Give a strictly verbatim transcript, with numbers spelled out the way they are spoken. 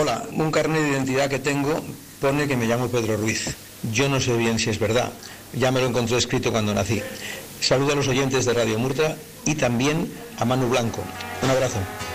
Hola, un carnet de identidad que tengo pone que me llamo Pedro Ruiz. Yo no sé bien si es verdad. Ya me lo encontré escrito cuando nací. Saludo a los oyentes de Radio Murtra y también a Manu Blanco. Un abrazo.